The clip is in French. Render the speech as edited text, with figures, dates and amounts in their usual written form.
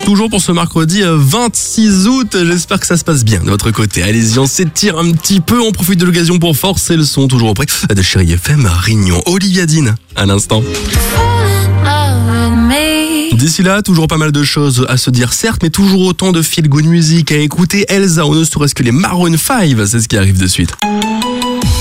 toujours pour ce mercredi 26 août. J'espère que ça se passe bien de votre côté. Allez-y, on s'étire un petit peu, on profite de l'occasion pour forcer le son, toujours auprès de Chérie FM Rignon. Olivia Dean, à l'instant. D'ici là, toujours pas mal de choses à se dire, certes, mais toujours autant de feel good music à écouter. Elsa, on ne serait-ce que les Maroon 5, c'est ce qui arrive de suite.